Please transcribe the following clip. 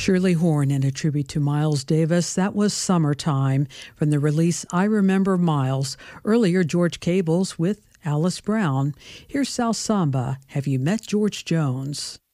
Shirley Horn in a tribute to Miles Davis. That was Summertime from the release I Remember Miles. Earlier, George Cables with Alice Brown. Here's South Samba, Have You Met George Jones?